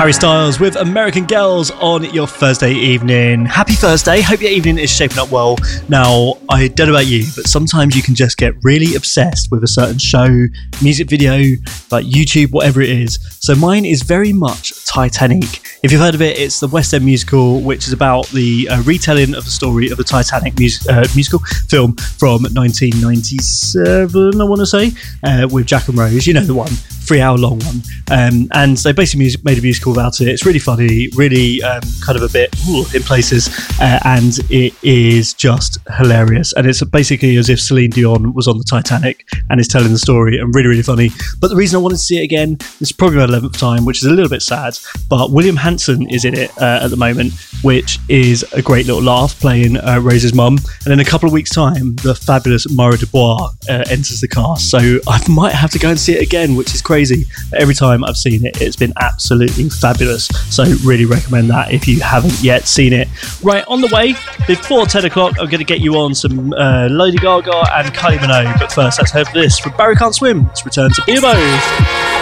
Harry Styles with American Girls on your Thursday evening. Happy Thursday. Hope your evening is shaping up well. Now, I don't know about you, but sometimes you can just get really obsessed with a certain show, music video, like YouTube, whatever it is. So mine is very much Titanic. If you've heard of it, it's the West End musical, which is about the retelling of the story of the Titanic musical film from 1997, I want to say, with Jack and Rose. You know the one, 3-hour long one. And they basically made a musical about it. It's really funny, really kind of a bit in places, and it is just hilarious. And it's basically as if Celine Dion was on the Titanic and is telling the story, and really, really funny. But the reason I wanted to see it again, it's probably my 11th time, which is a little bit sad, but William Hanson is in it at the moment, which is a great little laugh, playing Rose's mum. And in a couple of weeks' time, the fabulous Maura Dubois enters the cast. So I might have to go and see it again, which is crazy. Every time I've seen it, it's been absolutely fabulous. So really recommend that if you haven't yet seen it. Right, on the way, before 10 o'clock, I'm going to get you on some Lady Gaga and Kylie Minogue. But first, let's hear this from Barry Can't Swim. Let's return to Beerbo.